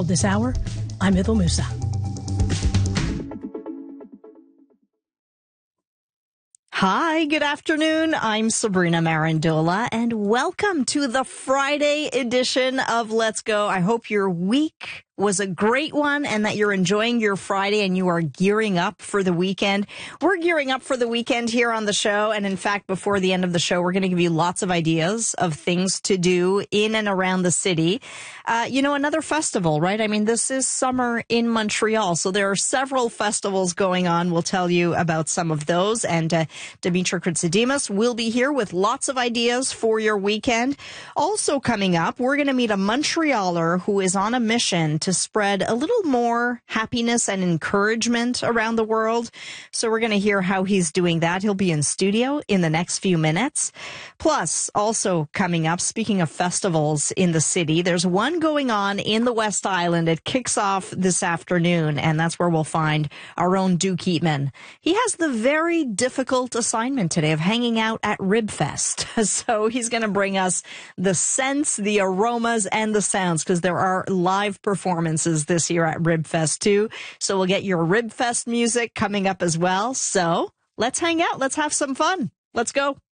World this hour, I'm Ithel Musa. Hi, good afternoon. I'm Sabrina Marandola, and welcome to the Friday edition of Let's Go. I hope your week was a great one and that you're enjoying your Friday and you are gearing up for the weekend. We're gearing up for the weekend here on the show. And in fact, before the end of the show, we're going to give you lots of ideas of things to do in and around the city. Another festival, right? I mean, this is summer in Montreal. So there are several festivals going on. We'll tell you about some of those. And Dimitra Kritsidimos will be here with lots of ideas for your weekend. Also coming up, we're going to meet a Montrealer who is on a mission to spread a little more happiness and encouragement around the world. So we're going to hear how he's doing that. He'll be in studio in the next few minutes. Plus, also coming up, speaking of festivals in the city, there's one going on in the West Island. It kicks off this afternoon, and that's where we'll find our own Duke Heatman. He has the very difficult assignment today of hanging out at Ribfest. So he's going to bring us the scents, the aromas, and the sounds, because there are live performances this year at Ribfest too. So we'll get your Ribfest music coming up as well. So let's hang out. Let's have some fun. Let's go.